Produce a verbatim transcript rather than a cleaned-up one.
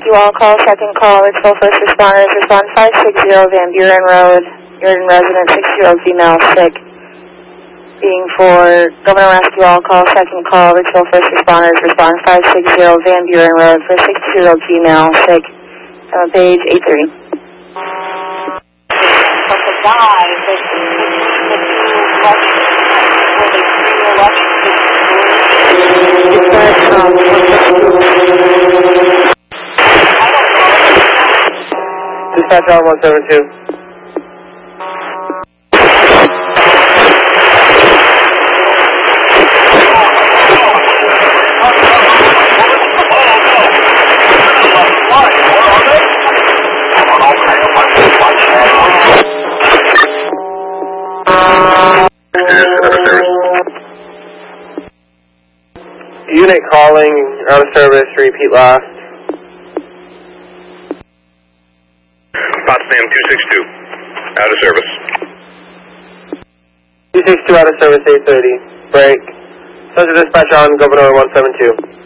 rescue all call, second call, Richville first responders, respond five six zero Van Buren Road, urban resident, six-year-old female, sick. Being for Governor Rescue all call, second call, Richville first responders, respond five six zero Van Buren Road for six-year-old female, sick. Uh, page eight thirty. But the guy that the two left, It's at, um, Dispatch on one seven two. Unit calling, out of service, repeat last. Potsdam two six two, out of service. two six two out of service, eight thirty. Break. Central dispatch on, Governor one seven two.